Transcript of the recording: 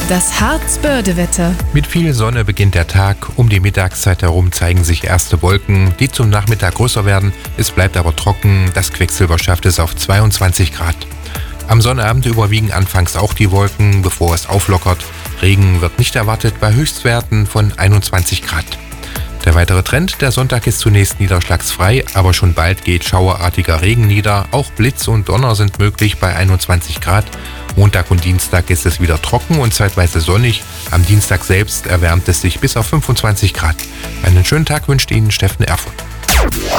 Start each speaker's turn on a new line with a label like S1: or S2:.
S1: Das Harzbörde-Wetter.
S2: Mit viel Sonne beginnt der Tag. Um die Mittagszeit herum zeigen sich erste Wolken, die zum Nachmittag größer werden. Es bleibt aber trocken. Das Quecksilber schafft es auf 22 Grad. Am Sonnabend überwiegen anfangs auch die Wolken, bevor es auflockert. Regen wird nicht erwartet bei Höchstwerten von 21 Grad. Der weitere Trend, der Sonntag ist zunächst niederschlagsfrei, aber schon bald geht schauerartiger Regen nieder. Auch Blitz und Donner sind möglich bei 21 Grad. Montag und Dienstag ist es wieder trocken und zeitweise sonnig. Am Dienstag selbst erwärmt es sich bis auf 25 Grad. Einen schönen Tag wünscht Ihnen Steffen Erfurt.